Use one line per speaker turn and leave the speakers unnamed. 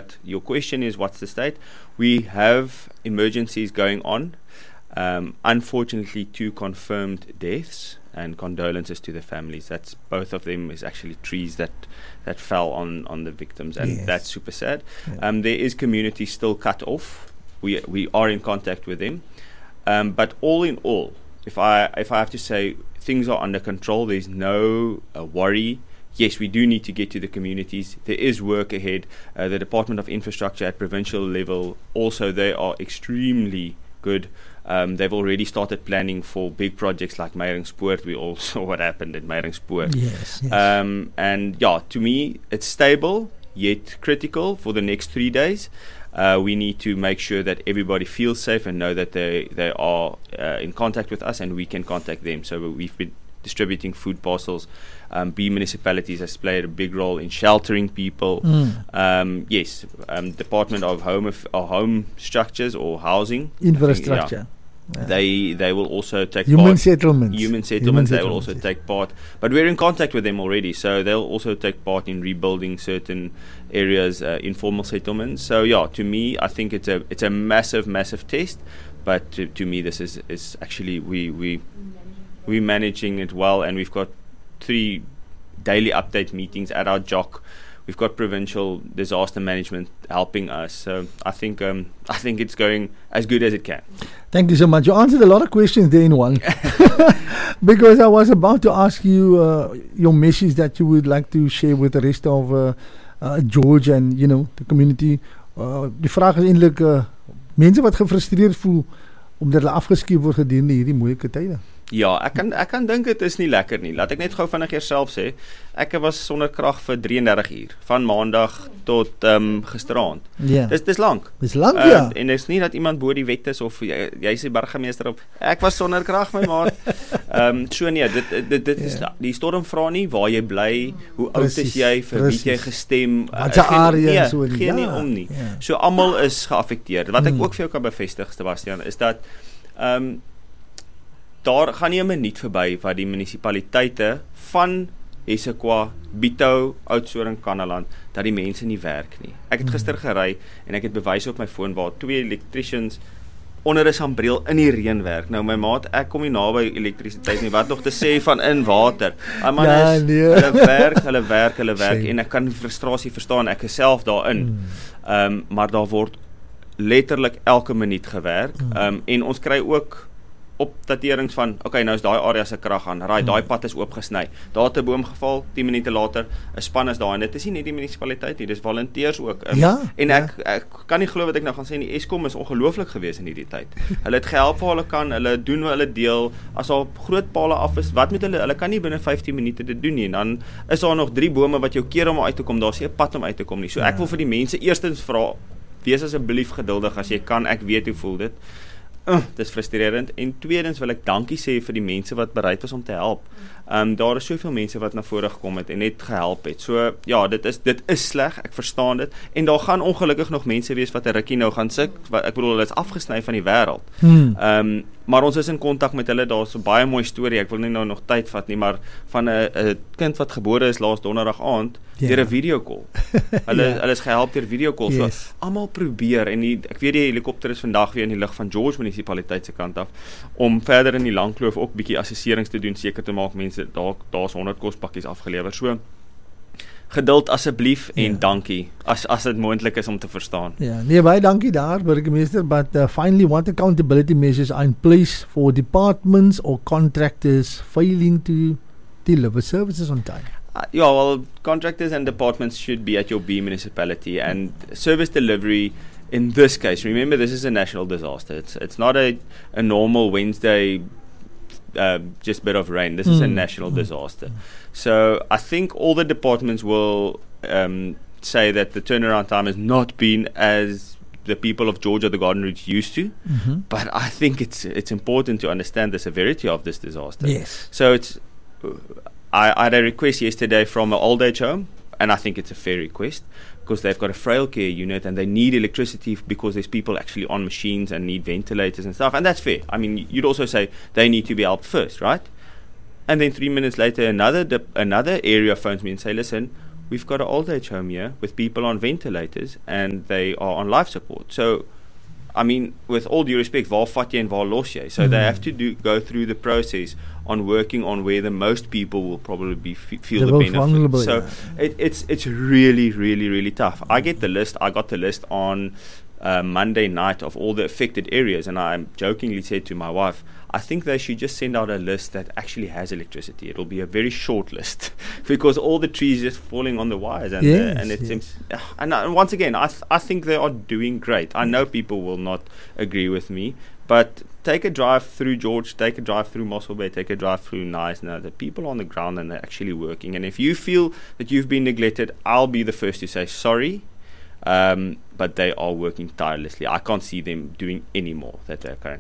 But your question is, what's the state? We have emergencies going on. Unfortunately, 2 confirmed deaths, and condolences to the families. That's both of them is actually trees that fell on the victims, and that's super sad. There is community still cut off. We are in contact with them, but all in all, if I have to say, things are under control. There's no worry. Yes, we do need to get to the communities. There is work ahead. The Department of Infrastructure at provincial level also, they are extremely good. They've already started planning for big projects like Meyringspoort. We all saw what happened at Meyringspoort.
Yes.
And to me, it's stable yet critical for the next 3 days. We need to make sure that everybody feels safe and know that they are in contact with us and we can contact them. So we've been distributing food parcels. B municipalities has played a big role in sheltering people. Department of Home Structures or Housing
Infrastructure.
They will also take
Human
part.
settlements.
Human settlements. They will also take part. But we're in contact with them already, so they'll also take part in rebuilding certain areas, informal settlements. So to me, I think it's a massive test. But to me, this is actually we're managing it well, and we've got 3 daily update meetings at our JOC. We've got provincial disaster management helping us. So I think it's going as good as it can.
Thank you so much. You answered a lot of questions there in one. Because I was about to ask you your message that you would like to share with the rest of George and the community. Die vraag is eintlik mense wat gefrustreerd voel omdat hulle afgeskeep word gedurende hierdie moeilike tye.
Ja, ek kan dink dit is nie lekker nie. Laat ek net gou vinnig self sê. Ek was sonder krag vir 33 uur van maandag tot gisteraand.
Ja.
Dis lank.
Dis lank, ja.
En dis nie dat iemand bo die wet is of jy sê burgemeester of ek was sonder krag my maat. So nee, dit is die storm vra nie waar jy bly, hoe oud is jy, vir wie jy gestem,
wat se area so
nie. Geen nie om nie.
Ja.
So almal is geaffekteer. Wat ek ook vir jou kan bevestig, Sebastian, is dat daar gaan nie 'n minuut verby wat die munisipaliteite van eSeQua, Bito, Oudtshoorn, Kannaland, dat die mense nie werk nie. Ek het gister gery en ek het bewyse op my foon waar 2 electricians onder 'n sambreel in die reën werk. Nou my maat, ek kom nie naby elektrisiteit nie. Wat nog te sê van in water. Man is, hulle werk en ek kan die frustrasie verstaan. Ek is self daarin. Maar daar word letterlik elke minuut gewerk. En ons kry ook opdaterings van, nou is daai area se krag aan, daai pad is oopgesny, daar het 'n boom geval, 10 minute later, 'n span is daar, en dit is nie net die munisipaliteit nie, dis volunteers ook. En ek kan nie glo wat ek nou gaan sê nie, Eskom is ongelooflik gewees in hierdie tyd. Hulle het gehelp waar hulle kan, hulle doen wat hulle deel, as al groot pale af is, wat met hulle kan nie binne 15 minute dit doen nie, en dan is daar nog 3 bome wat jou keer om uit te kom, daar's nie 'n pad om uit te kom nie, so ek wil vir die mense eerstens vra, wees asseblief geduldig as jy kan, ek weet hoe voel dit. Dis frustrerend, en tweedens wil ek dankie sê vir die mense wat bereid was om te help. Daar is soveel mense wat na vore gekom het en net gehelp het. So ja, dit is sleg, ek verstaan dit, en daar gaan ongelukkig nog mense wees wat 'n rukkie nou gaan sit, ek bedoel hulle is afgesny van die wêreld. Maar ons is in kontak met hulle. Daar's 'n baie mooi storie, ek wil nie nou nog tyd vat nie, maar van 'n kind wat gebore is laas donderdag aand deur 'n videocall. Hulle is gehelp deur videocall. So almal probeer, en ek weet die helikopter is vandag weer in die lug van George munisipaliteit se kant af om verder in die Langkloof ook bietjie assesserings te doen, seker te maak mense daar's 100 kospakkies afgelewer. So geduld asseblief en dankie as dit moontlik is om te verstaan.
Nee, baie dankie daar, burgemeester, but finally, what accountability measures are in place for departments or contractors failing to deliver services on time?
Well, contractors and departments should be at your B municipality, and service delivery in this case, remember this is a national disaster. It's not a normal Wednesday just bit of rain. This is a national disaster. So I think all the departments will say that the turnaround time has not been as the people of Georgia, the Garden Route, used to. But I think it's important to understand the severity of this disaster.
Yes.
So I had a request yesterday from an old age home, and I think it's a fair request, because they've got a frail care unit and they need electricity because there's people actually on machines and need ventilators and stuff, and that's fair. I mean, you'd also say they need to be helped first, right? And then 3 minutes later, another area phones me and say, listen, we've got an old age home here with people on ventilators and they are on life support. So, I mean, with all due respect, waar vat jy en waar los jy? So they have to go through the process on working on where the most people will probably be feel the benefit. So it's really, really, really tough. I got the list on Monday night of all the affected areas, and I jokingly said to my wife, I think they should just send out a list that actually has electricity. It'll be a very short list because all the trees just falling on the wires, and it seems. And once again, I think they are doing great. I know people will not agree with me, but take a drive through George, take a drive through Mossel Bay, take a drive through Knysna. The people on the ground and they're actually working. And if you feel that you've been neglected, I'll be the first to say sorry. But they are working tirelessly. I can't see them doing any more that they're currently